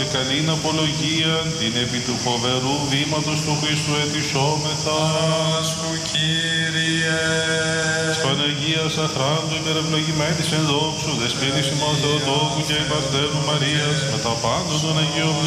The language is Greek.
και καλήν απολογία, την επί του φοβερού βήματος του Χριστού ετισόμεθα. Άσχου Κύριε. Της Παναγίας αχράντου υπερευλογημένης εν δόξου, δεσποινής ημών Θεοτόκου και η Παρθένου Μαρίας, με τα πάντων των Αγίων